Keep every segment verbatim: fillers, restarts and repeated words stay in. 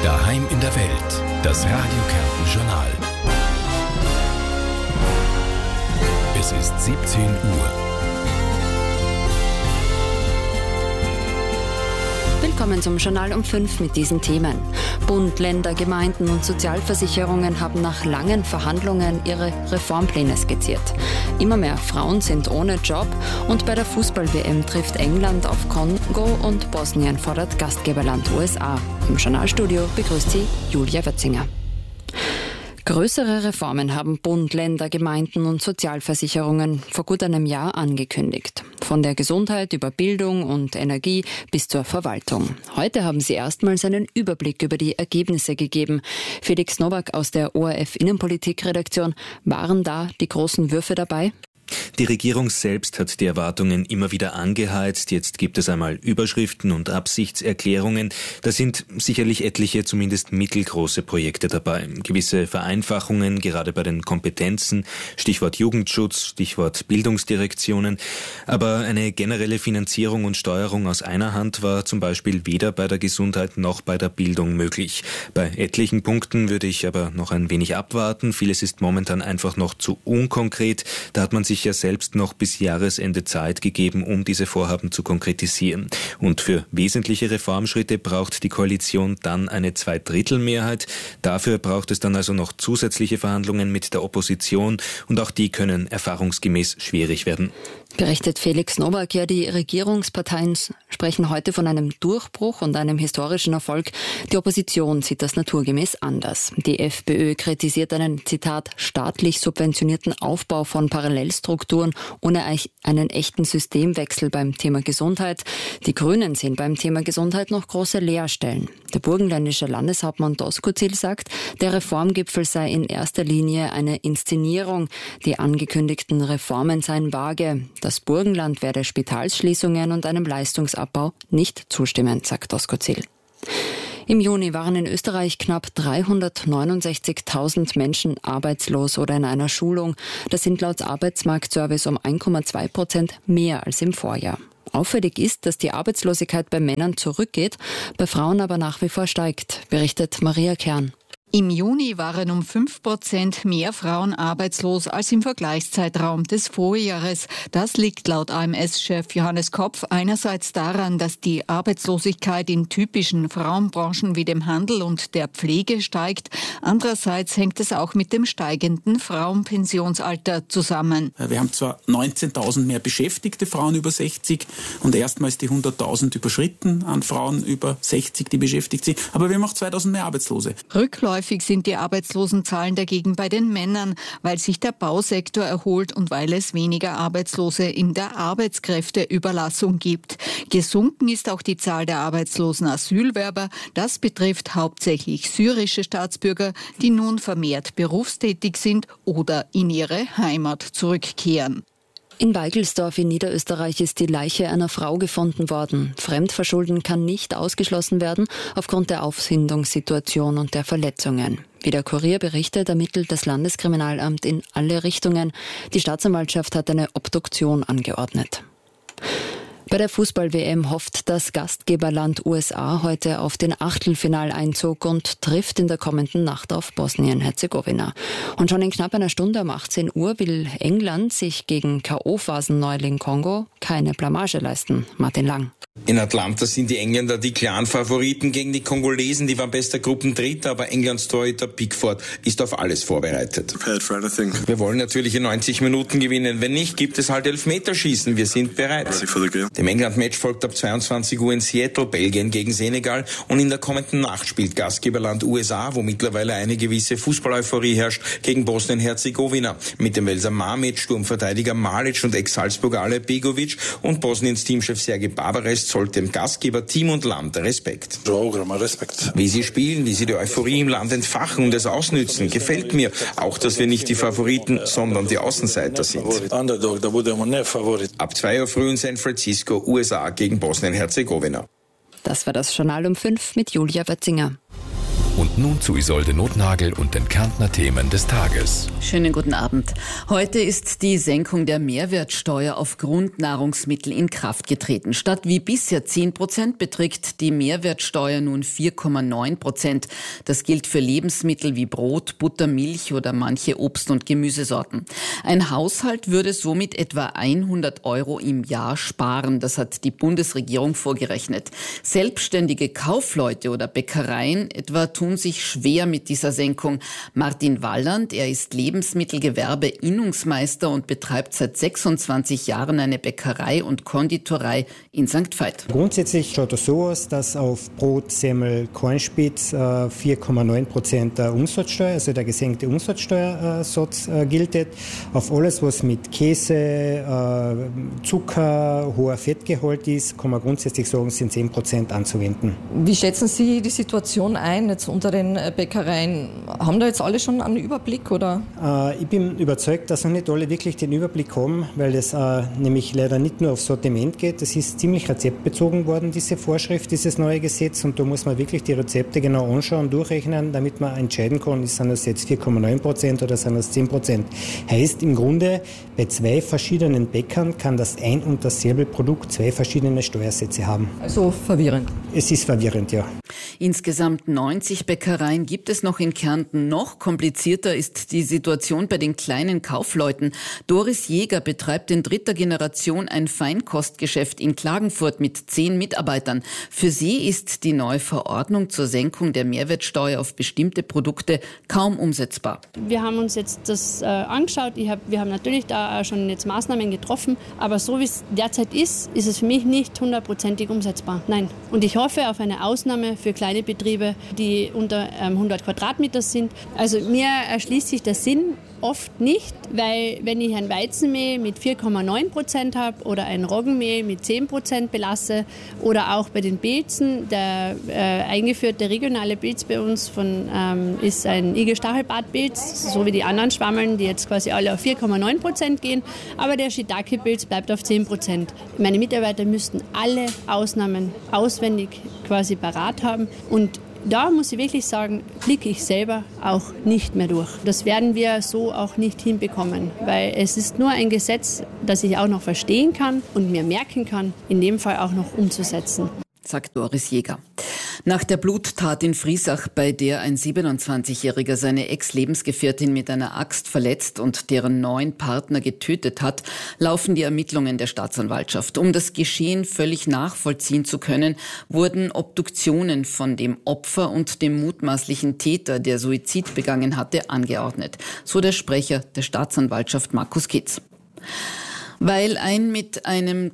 Daheim in der Welt, das Radio Kärnten Journal. Es ist siebzehn Uhr. Willkommen zum Journal um fünf mit diesen Themen. Bund, Länder, Gemeinden und Sozialversicherungen haben nach langen Verhandlungen ihre Reformpläne skizziert. Immer mehr Frauen sind ohne Job und bei der Fußball-W M trifft England auf Kongo und Bosnien fordert Gastgeberland U S A. Im Journalstudio begrüßt sie Julia Wötzinger. Größere Reformen haben Bund, Länder, Gemeinden und Sozialversicherungen vor gut einem Jahr angekündigt. Von der Gesundheit über Bildung und Energie bis zur Verwaltung. Heute haben sie erstmals einen Überblick über die Ergebnisse gegeben. Felix Nowak aus der O R F-Innenpolitik-Redaktion. Waren da die großen Würfe dabei? Die Regierung selbst hat die Erwartungen immer wieder angeheizt. Jetzt gibt es einmal Überschriften und Absichtserklärungen. Da sind sicherlich etliche, zumindest mittelgroße Projekte dabei. Gewisse Vereinfachungen, gerade bei den Kompetenzen, Stichwort Jugendschutz, Stichwort Bildungsdirektionen. Aber eine generelle Finanzierung und Steuerung aus einer Hand war zum Beispiel weder bei der Gesundheit noch bei der Bildung möglich. Bei etlichen Punkten würde ich aber noch ein wenig abwarten. Vieles ist momentan einfach noch zu unkonkret. Da hat man sich ja selbst noch bis Jahresende Zeit gegeben, um diese Vorhaben zu konkretisieren. Und für wesentliche Reformschritte braucht die Koalition dann eine Zweidrittelmehrheit. Dafür braucht es dann also noch zusätzliche Verhandlungen mit der Opposition und auch die können erfahrungsgemäß schwierig werden. Berichtet Felix Nowak. Ja, die Regierungsparteien sprechen heute von einem Durchbruch und einem historischen Erfolg. Die Opposition sieht das naturgemäß anders. Die FPÖ kritisiert einen, Zitat, staatlich subventionierten Aufbau von Parallelstrukturen ohne einen echten Systemwechsel beim Thema Gesundheit. Die Grünen sehen beim Thema Gesundheit noch große Leerstellen. Der burgenländische Landeshauptmann Doskozil sagt, der Reformgipfel sei in erster Linie eine Inszenierung. Die angekündigten Reformen seien vage. Das Burgenland werde Spitalsschließungen und einem Leistungsabbau nicht zustimmen, sagt Doskozil. Im Juni waren in Österreich knapp dreihundertneunundsechzigtausend Menschen arbeitslos oder in einer Schulung. Das sind laut Arbeitsmarktservice um eins Komma zwei Prozent mehr als im Vorjahr. Auffällig ist, dass die Arbeitslosigkeit bei Männern zurückgeht, bei Frauen aber nach wie vor steigt, berichtet Maria Kern. Im Juni waren um fünf Prozent mehr Frauen arbeitslos als im Vergleichszeitraum des Vorjahres. Das liegt laut A M S-Chef Johannes Kopf einerseits daran, dass die Arbeitslosigkeit in typischen Frauenbranchen wie dem Handel und der Pflege steigt. Andererseits hängt es auch mit dem steigenden Frauenpensionsalter zusammen. Wir haben zwar neunzehntausend mehr beschäftigte Frauen über sechzig und erstmals die hunderttausend überschritten an Frauen über sechzig, die beschäftigt sind, aber wir haben auch zweitausend mehr Arbeitslose. Rückläufig Häufig sind die Arbeitslosenzahlen dagegen bei den Männern, weil sich der Bausektor erholt und weil es weniger Arbeitslose in der Arbeitskräfteüberlassung gibt. Gesunken ist auch die Zahl der arbeitslosen Asylwerber. Das betrifft hauptsächlich syrische Staatsbürger, die nun vermehrt berufstätig sind oder in ihre Heimat zurückkehren. In Weigelsdorf in Niederösterreich ist die Leiche einer Frau gefunden worden. Fremdverschulden kann nicht ausgeschlossen werden aufgrund der Auffindungssituation und der Verletzungen. Wie der Kurier berichtet, ermittelt das Landeskriminalamt in alle Richtungen. Die Staatsanwaltschaft hat eine Obduktion angeordnet. Bei der Fußball-W M hofft das Gastgeberland U S A heute auf den Achtelfinaleinzug und trifft in der kommenden Nacht auf Bosnien-Herzegowina. Und schon in knapp einer Stunde um achtzehn Uhr will England sich gegen K O-Phasenneuling Kongo keine Blamage leisten. Martin Lang. In Atlanta sind die Engländer die klaren Favoriten gegen die Kongolesen. Die waren bester Gruppendritter, aber Englands Torhüter Pickford ist auf alles vorbereitet. Wir wollen natürlich in neunzig Minuten gewinnen. Wenn nicht, gibt es halt Elfmeterschießen. Wir sind bereit. Dem England-Match folgt ab zweiundzwanzig Uhr in Seattle, Belgien gegen Senegal. Und in der kommenden Nacht spielt Gastgeberland U S A, wo mittlerweile eine gewisse Fußball-Euphorie herrscht, gegen Bosnien-Herzegowina. Mit dem Welser Mamic, Sturmverteidiger Malic und Ex-Salzburger Alep Begovic und Bosniens Teamchef Serge Barbares zollt dem Gastgeber Team und Land Respekt. Wie sie spielen, wie sie die Euphorie im Land entfachen und es ausnützen, gefällt mir. Auch, dass wir nicht die Favoriten, sondern die Außenseiter sind. Ab zwei Uhr früh in San Francisco, U S A gegen Bosnien-Herzegowina. Das war das Journal um fünf mit Julia Wötzinger. Und nun zu Isolde Nothnagel und den Kärntner Themen des Tages. Schönen guten Abend. Heute ist die Senkung der Mehrwertsteuer auf Grundnahrungsmittel in Kraft getreten. Statt wie bisher zehn Prozent beträgt die Mehrwertsteuer nun vier Komma neun Prozent. Das gilt für Lebensmittel wie Brot, Butter, Milch oder manche Obst- und Gemüsesorten. Ein Haushalt würde somit etwa hundert Euro im Jahr sparen. Das hat die Bundesregierung vorgerechnet. Selbstständige Kaufleute oder Bäckereien etwa tun sich schwer mit dieser Senkung. Martin Walland, er ist Lebensmittelgewerbe-Innungsmeister und betreibt seit sechsundzwanzig Jahren eine Bäckerei und Konditorei in Sankt Veit. Grundsätzlich schaut es so aus, dass auf Brot, Semmel, Kornspitz äh, vier Komma neun Prozent der Umsatzsteuer, also der gesenkte Umsatzsteuersatz äh, gilt. Auf alles, was mit Käse, äh, Zucker, hoher Fettgehalt ist, kann man grundsätzlich sagen, sind zehn Prozent anzuwenden. Wie schätzen Sie die Situation ein jetzt unter den Bäckereien? Haben da jetzt alle schon einen Überblick? Oder? Äh, ich bin überzeugt, dass noch nicht alle wirklich den Überblick haben, weil das äh, nämlich leider nicht nur aufs Sortiment geht. Das ist ziemlich rezeptbezogen worden, diese Vorschrift, dieses neue Gesetz. Und da muss man wirklich die Rezepte genau anschauen, durchrechnen, damit man entscheiden kann, sind das jetzt vier Komma neun Prozent oder sind das zehn Prozent. Heißt im Grunde, bei zwei verschiedenen Bäckern kann das ein und dasselbe Produkt zwei verschiedene Steuersätze haben. Also verwirrend. Es ist verwirrend, ja. Insgesamt neunzig Bäckereien gibt es noch in Kärnten. Noch komplizierter ist die Situation bei den kleinen Kaufleuten. Doris Jäger betreibt in dritter Generation ein Feinkostgeschäft in Klagenfurt mit zehn Mitarbeitern. Für sie ist die neue Verordnung zur Senkung der Mehrwertsteuer auf bestimmte Produkte kaum umsetzbar. Wir haben uns jetzt das äh, angeschaut. Ich hab, wir haben natürlich da auch schon jetzt Maßnahmen getroffen. Aber so wie es derzeit ist, ist es für mich nicht hundertprozentig umsetzbar. Nein. Und ich hoffe auf eine Ausnahme für kleine Betriebe, die unter ähm, hundert Quadratmeter sind. Also mir erschließt sich der Sinn oft nicht, weil wenn ich ein Weizenmehl mit vier Komma neun Prozent habe oder ein Roggenmehl mit zehn Prozent belasse oder auch bei den Pilzen, der äh, eingeführte regionale Pilz bei uns von, ähm, ist ein Igelstachelbartpilz, so wie die anderen Schwammeln, die jetzt quasi alle auf vier Komma neun Prozent gehen, aber der Shiitake-Pilz bleibt auf zehn Prozent. Meine Mitarbeiter müssten alle Ausnahmen auswendig quasi parat haben und da muss ich wirklich sagen, blicke ich selber auch nicht mehr durch. Das werden wir so auch nicht hinbekommen, weil es ist nur ein Gesetz, das ich auch noch verstehen kann und mir merken kann, in dem Fall auch noch umzusetzen. Sagt Doris Jäger. Nach der Bluttat in Friesach, bei der ein siebenundzwanzigjähriger seine Ex-Lebensgefährtin mit einer Axt verletzt und deren neuen Partner getötet hat, laufen die Ermittlungen der Staatsanwaltschaft. Um das Geschehen völlig nachvollziehen zu können, wurden Obduktionen von dem Opfer und dem mutmaßlichen Täter, der Suizid begangen hatte, angeordnet. So der Sprecher der Staatsanwaltschaft Markus Kitz. Weil ein mit einem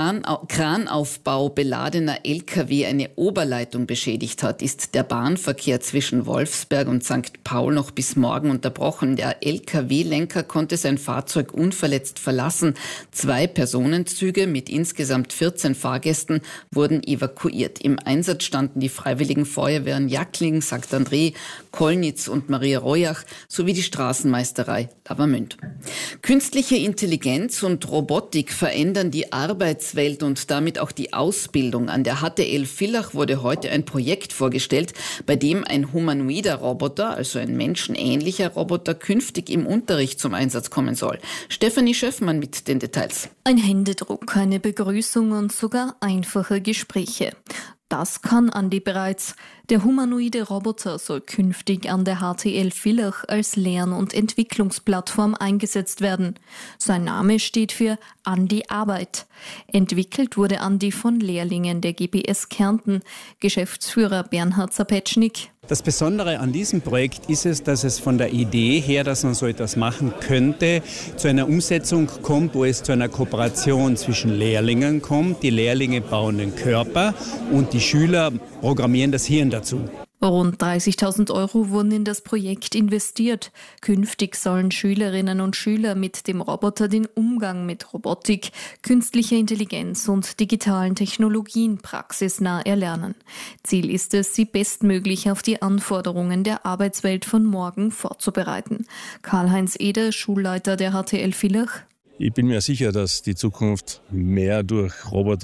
Kranaufbau beladener L K W eine Oberleitung beschädigt hat, ist der Bahnverkehr zwischen Wolfsberg und Sankt Paul noch bis morgen unterbrochen. Der L K W-Lenker konnte sein Fahrzeug unverletzt verlassen. Zwei Personenzüge mit insgesamt vierzehn Fahrgästen wurden evakuiert. Im Einsatz standen die Freiwilligen Feuerwehren Jackling, Sankt André, Kollnitz und Maria Royach sowie die Straßenmeisterei Lavamünd. Künstliche Intelligenz und Robotik verändern die Arbeitswelt und damit auch die Ausbildung. An der H T L Villach wurde heute ein Projekt vorgestellt, bei dem ein humanoider Roboter, also ein menschenähnlicher Roboter, künftig im Unterricht zum Einsatz kommen soll. Stefanie Schöffmann mit den Details. Ein Händedruck, eine Begrüßung und sogar einfache Gespräche. Das kann Andi bereits. Der humanoide Roboter soll künftig an der H T L Villach als Lern- und Entwicklungsplattform eingesetzt werden. Sein Name steht für Andi Arbeit. Entwickelt wurde Andi von Lehrlingen der G B S Kärnten. Geschäftsführer Bernhard Zapetschnik. Das Besondere an diesem Projekt ist es, dass es von der Idee her, dass man so etwas machen könnte, zu einer Umsetzung kommt, wo es zu einer Kooperation zwischen Lehrlingen kommt. Die Lehrlinge bauen den Körper und die Schüler programmieren das Hirn dazu. Rund dreißigtausend Euro wurden in das Projekt investiert. Künftig sollen Schülerinnen und Schüler mit dem Roboter den Umgang mit Robotik, künstlicher Intelligenz und digitalen Technologien praxisnah erlernen. Ziel ist es, sie bestmöglich auf die Anforderungen der Arbeitswelt von morgen vorzubereiten. Karl-Heinz Eder, Schulleiter der H T L Villach. Ich bin mir sicher, dass die Zukunft mehr durch Roboter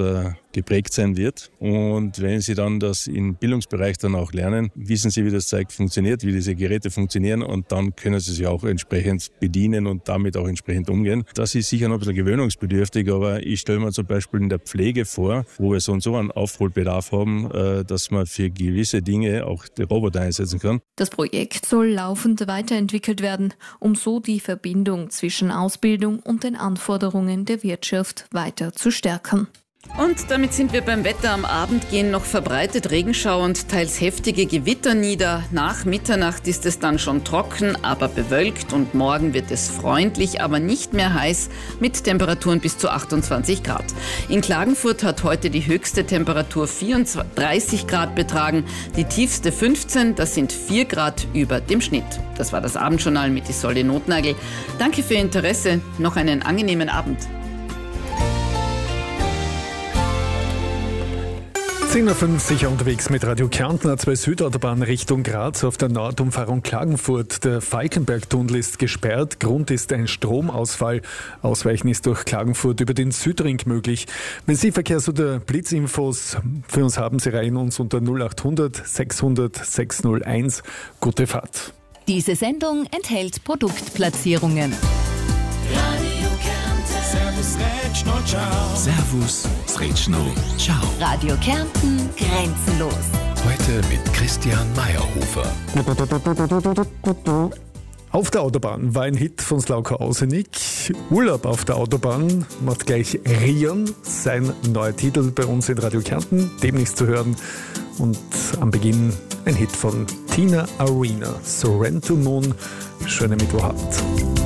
geprägt sein wird. Und wenn Sie dann das im Bildungsbereich dann auch lernen, wissen Sie, wie das Zeug funktioniert, wie diese Geräte funktionieren und dann können Sie sich auch entsprechend bedienen und damit auch entsprechend umgehen. Das ist sicher noch ein bisschen gewöhnungsbedürftig, aber ich stelle mir zum Beispiel in der Pflege vor, wo wir so und so einen Aufholbedarf haben, dass man für gewisse Dinge auch die Roboter einsetzen kann. Das Projekt soll laufend weiterentwickelt werden, um so die Verbindung zwischen Ausbildung und den Anforderungen der Wirtschaft weiter zu stärken. Und damit sind wir beim Wetter. Am Abend gehen noch verbreitet Regenschauer und teils heftige Gewitter nieder. Nach Mitternacht ist es dann schon trocken, aber bewölkt und morgen wird es freundlich, aber nicht mehr heiß mit Temperaturen bis zu achtundzwanzig Grad. In Klagenfurt hat heute die höchste Temperatur vierunddreißig Grad betragen, die tiefste fünfzehn, das sind vier Grad über dem Schnitt. Das war das Abendjournal mit Isolde Notnagel. Danke für Ihr Interesse, noch einen angenehmen Abend. zehn Uhr fünf sicher unterwegs mit Radio Kärnten, A zwei Südautobahn Richtung Graz auf der Nordumfahrung Klagenfurt. Der Falkenberg-Tunnel ist gesperrt. Grund ist ein Stromausfall. Ausweichen ist durch Klagenfurt über den Südring möglich. Wenn Sie Verkehrs- oder Blitzinfos für uns haben, Sie reihen uns unter null acht hundert sechshundert sechshunderteins. Gute Fahrt. Diese Sendung enthält Produktplatzierungen. Servus, Rätschno, ciao. Servus, Rätschno, ciao. Radio Kärnten, grenzenlos. Heute mit Christian Meyerhofer. Auf der Autobahn war ein Hit von Slavko Ausenik. Urlaub auf der Autobahn macht gleich Rian, sein neuer Titel bei uns in Radio Kärnten, demnächst zu hören. Und am Beginn ein Hit von Tina Arena, Sorrento Moon. Schönen Mittwochabend.